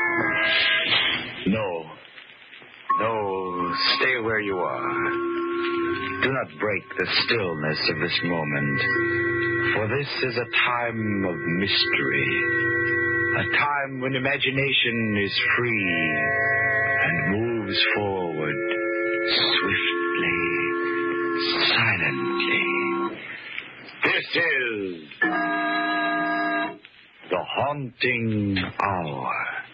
No, stay where you are. Do not break the stillness of this moment, for this is a time of mystery, a time when imagination is free and moves forward swiftly, silently. This is the Haunting Hour.